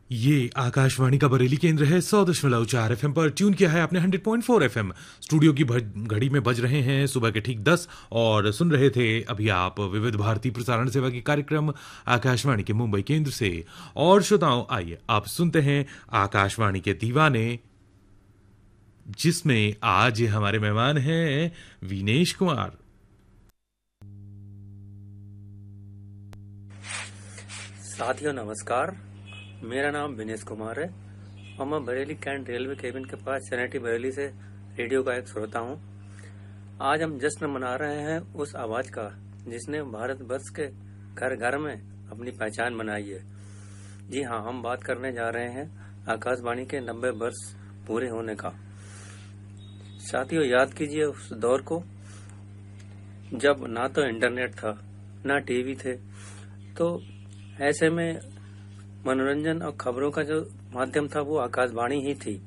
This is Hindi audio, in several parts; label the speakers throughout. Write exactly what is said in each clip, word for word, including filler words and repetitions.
Speaker 1: ये आकाशवाणी का बरेली केंद्र है। सौ दशमलव चार एफ एम पर ट्यून किया है आपने hundred point four F M. Studio की घड़ी में बज रहे हैं सुबह के ठीक दस और सुन रहे थे अभी आप विविध भारती प्रसारण सेवा के कार्यक्रम आकाशवाणी के मुंबई केंद्र से। और श्रोताओं, आइए आप सुनते हैं आकाशवाणी के दीवाने, जिसमें आज हमारे मेहमान हैं विनेश कुमार।
Speaker 2: साथियों नमस्कार, मेरा नाम विनेश कुमार है और मैं बरेली कैंट रेलवे केबिन के पास चैनेटी बरेली से रेडियो का एक श्रोता हूँ। आज हम जश्न मना रहे हैं उस आवाज का जिसने भारत वर्ष के घर घर में अपनी पहचान बनाई है। जी हाँ, हम बात करने जा रहे हैं आकाशवाणी के नब्बे वर्ष पूरे होने का। साथियों, याद कीजिए उस दौर को जब ना तो इंटरनेट था ना टीवी थे, तो ऐसे में मनोरंजन और खबरों का जो माध्यम था वो आकाशवाणी ही थी।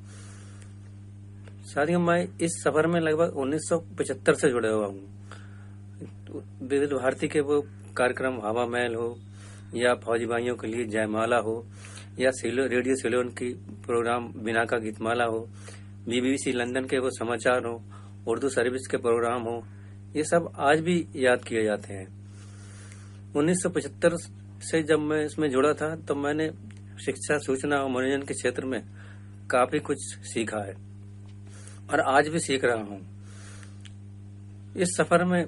Speaker 2: साथियों, मैं इस सफर में लगभग उन्नीस सौ पचहत्तर से जुड़े हुआ हूँ। विविध भारती के वो कार्यक्रम हवा महल हो या फौजी भाइयों के लिए जयमाला हो या सिलो रेडियो सिलोन की प्रोग्राम बिना का गीतमाला हो, बीबीसी लंदन के वो समाचार हो, उर्दू सर्विस के प्रोग्राम हो, ये सब आज भी याद किए जाते हैं। उन्नीस सौ पचहत्तर से जब मैं इसमें जुड़ा था तो मैंने शिक्षा, सूचना और मनोरंजन के क्षेत्र में काफी कुछ सीखा है और आज भी सीख रहा हूँ। इस सफर में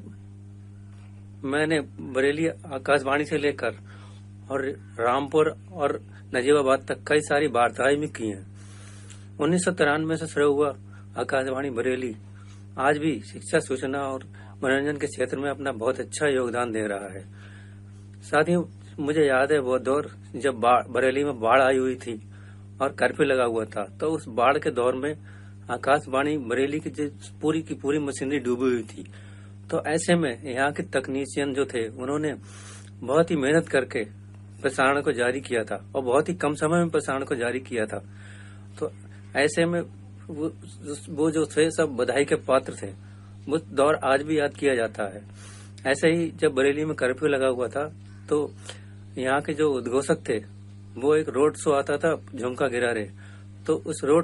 Speaker 2: मैंने बरेली आकाशवाणी से लेकर और रामपुर और नजीबाबाद तक कई सारी वार्ताएं भी की हैं। उन्नीस सौ तिरानवे से शुरू हुआ आकाशवाणी बरेली आज भी शिक्षा, सूचना और मनोरंजन के क्षेत्र में अपना बहुत अच्छा योगदान दे रहा है। साथ ही मुझे याद है वो दौर जब बरेली में बाढ़ आई हुई थी और कर्फ्यू लगा हुआ था, तो उस बाढ़ के दौर में आकाशवाणी बरेली की पूरी की पूरी मशीनरी डूबी हुई थी। तो ऐसे में यहाँ के तकनीशियन जो थे उन्होंने बहुत ही मेहनत करके प्रसारण को जारी किया था और बहुत ही कम समय में प्रसारण को जारी किया था। तो ऐसे में वो, वो जो थे सब बधाई के पात्र थे। वो दौर आज भी याद किया जाता है। ऐसे ही जब बरेली में कर्फ्यू लगा हुआ था तो यहाँ के जो उद्घोषक थे वो एक रोड शो आता था, झुमका गिरा रे, तो उस रोड